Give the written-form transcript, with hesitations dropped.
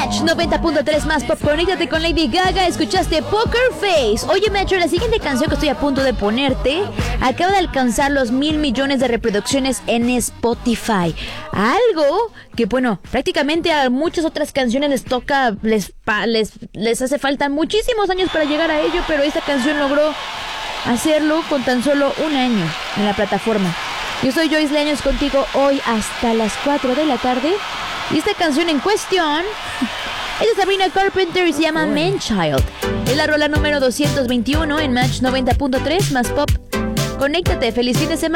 Match 90.3 más pop. Conéctate con Lady Gaga. Escuchaste Poker Face. Oye, Metro, la siguiente canción que estoy a punto de ponerte acaba de alcanzar los 1,000 millones de reproducciones en Spotify. Algo que, bueno, prácticamente a muchas otras canciones les hace falta muchísimos años para llegar a ello, pero esta canción logró hacerlo con tan solo un año en la plataforma. Yo soy Joyce Leaños contigo hoy hasta las 4 de la tarde. Y esta canción en cuestión es de Sabrina Carpenter y se llama Man Child. Es la rola número 221 en Match 90.3 más pop. Conéctate, feliz fin de semana.